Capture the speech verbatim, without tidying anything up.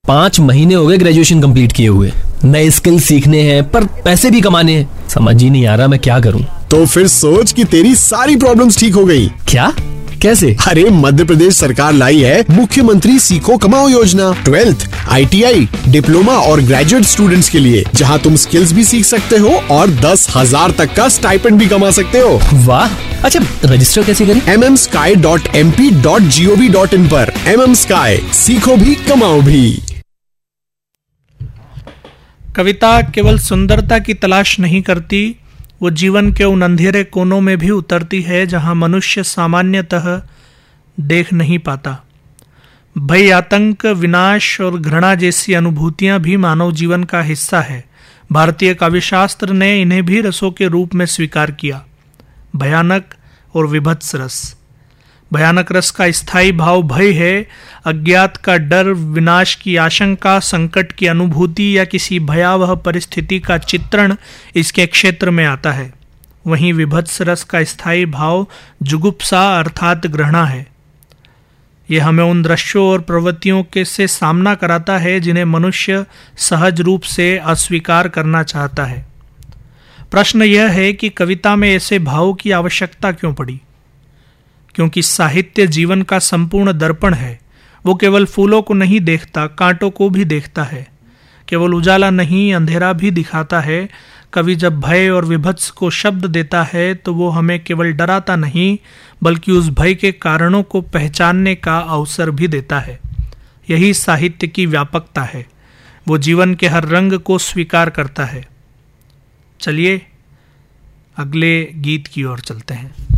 पाँच महीने हो गए ग्रेजुएशन कंप्लीट किए हुए, नए स्किल सीखने हैं पर पैसे भी कमाने हैं, समझ ही नहीं आ रहा मैं क्या करूं। तो फिर सोच कि तेरी सारी प्रॉब्लम्स ठीक हो गई। क्या? कैसे? अरे मध्य प्रदेश सरकार लाई है मुख्यमंत्री सीखो कमाओ योजना, twelfth, I T I, diploma और ग्रेजुएट स्टूडेंट्स के लिए, जहां तुम स्किल्स भी सीख सकते हो और दस हजार तक का स्टाइपेंड भी कमा सकते हो। वाह! अच्छा, रजिस्टर कैसे करें? M M sky dot M P dot G O V dot in पर। एम एम स्काई, सीखो भी कमाओ भी। कविता केवल सुंदरता की तलाश नहीं करती, वो जीवन के उन अंधेरे कोनों में भी उतरती है जहां मनुष्य सामान्यतः देख नहीं पाता। भय, आतंक, विनाश और घृणा जैसी अनुभूतियां भी मानव जीवन का हिस्सा है। भारतीय काव्यशास्त्र ने इन्हें भी रसों के रूप में स्वीकार किया। भयानक और विभत्स रस। भयानक रस का स्थायी भाव भय है, अज्ञात का डर, विनाश की आशंका, संकट की अनुभूति या किसी भयावह परिस्थिति का चित्रण इसके क्षेत्र में आता है। वहीं विभत्स रस का स्थायी भाव जुगुप्सा अर्थात घृणा है। यह हमें उन दृश्यों और प्रवृत्तियों के से सामना कराता है जिन्हें मनुष्य सहज रूप से अस्वीकार करना चाहता है। प्रश्न यह है कि कविता में ऐसे भावों की आवश्यकता क्यों पड़ी? क्योंकि साहित्य जीवन का संपूर्ण दर्पण है। वो केवल फूलों को नहीं देखता, कांटों को भी देखता है। केवल उजाला नहीं, अंधेरा भी दिखाता है। कवि जब भय और विभत्स को शब्द देता है तो वो हमें केवल डराता नहीं, बल्कि उस भय के कारणों को पहचानने का अवसर भी देता है। यही साहित्य की व्यापकता है। वो जीवन के हर रंग को स्वीकार करता है। चलिए अगले गीत की ओर चलते हैं।